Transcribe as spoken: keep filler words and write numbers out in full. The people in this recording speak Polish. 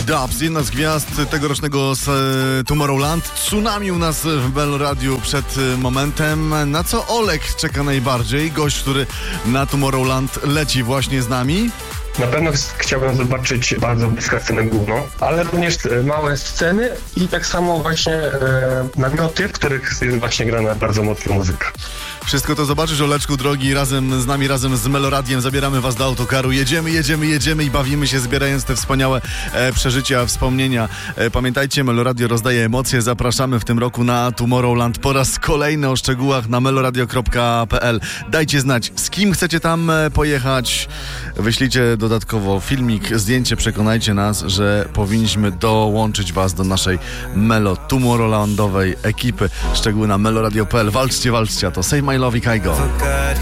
Dubs, jedna z gwiazd tegorocznego Tomorrowland. Tsunami u nas w Melo Radio przed momentem. Na co Olek czeka najbardziej? Gość, który na Tomorrowland leci właśnie z nami. Na pewno chciałbym zobaczyć bardzo bliską scenę główną, ale również małe sceny i tak samo właśnie e, namioty, w których jest właśnie grana bardzo mocna muzyka. Wszystko to zobaczysz, Oleczku drogi, razem z nami, razem z Meloradiem. Zabieramy was do autokaru. Jedziemy, jedziemy, jedziemy i bawimy się, zbierając te wspaniałe e, przeżycia, wspomnienia. E, pamiętajcie, Meloradio rozdaje emocje. Zapraszamy w tym roku na Tomorrowland po raz kolejny. O szczegółach na meloradio kropka p l. Dajcie znać, z kim chcecie tam pojechać. Wyślijcie dodatkowo filmik, zdjęcie. Przekonajcie nas, że powinniśmy dołączyć was do naszej Melo Tomorrowlandowej ekipy. Szczegóły na meloradio kropka p l. Walczcie, walczcie, a to Save My Love i Kaigo.